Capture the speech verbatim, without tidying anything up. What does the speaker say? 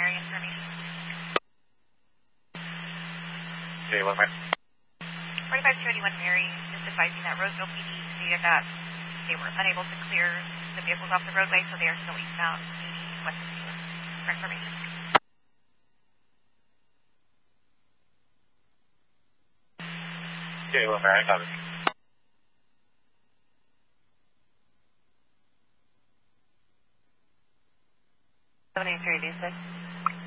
preliminary information. Okay, one minute. forty-five twenty-one Mary, just advising that Roseville P D stated that they were unable to clear the vehicles off the roadway, so they are still eastbound eighty West sixty-one. For information. Okay, one minute, copy. seven eight three D six.